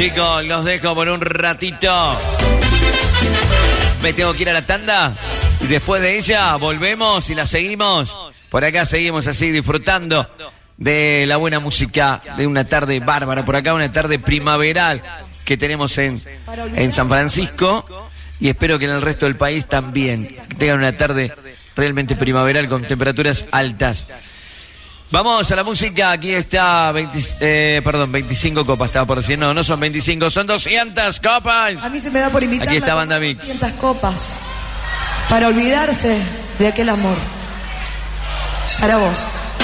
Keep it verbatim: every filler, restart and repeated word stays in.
Chicos, los dejo por un ratito. Me tengo que ir a la tanda y después de ella volvemos y la seguimos. Por acá seguimos así disfrutando de la buena música, de una tarde bárbara. Por acá una tarde primaveral que tenemos en, en San Francisco. Y espero que en el resto del país también tengan una tarde realmente primaveral con temperaturas altas. Vamos a la música. Aquí está veinte, eh, perdón, veinticinco copas estaba por decir. No, no son veinticinco, son doscientas copas. A mí se me da por invitar. Aquí está Banda Mix. doscientas copas para olvidarse de aquel amor. Para vos.